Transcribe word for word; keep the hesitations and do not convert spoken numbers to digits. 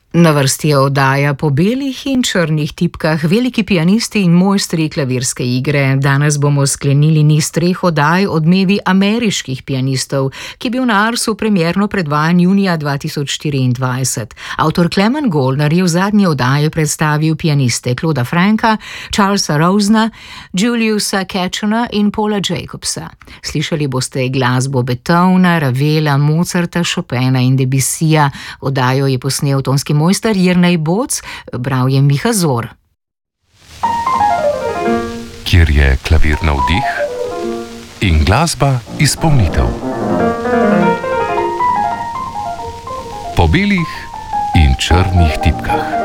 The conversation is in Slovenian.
Na vrsti je oddaja Po belih in črnih tipkah, veliki pianisti in mojstri klavirske igre. Danes bomo sklenili niz treh oddaj Odmevi ameriških pianistov, ki je bil na Arsu premierno predvajan junija dva tisoč štiriindvajset. Avtor Clement Goldner je v zadnji oddaji predstavil pianiste Clauda Franka, Charlesa Rosena, Juliusa Katchena in Paula Jacobsa. Slišali boste glasbo Beethovna, Ravela, Mozarta, Chopina in Debussyja. Oddajo je posnel tonski mojster Jernej Boc, bral je Miha Zor. Kjer je klavir navdih in glasba izpolnitev. Po belih in črnih tipkah.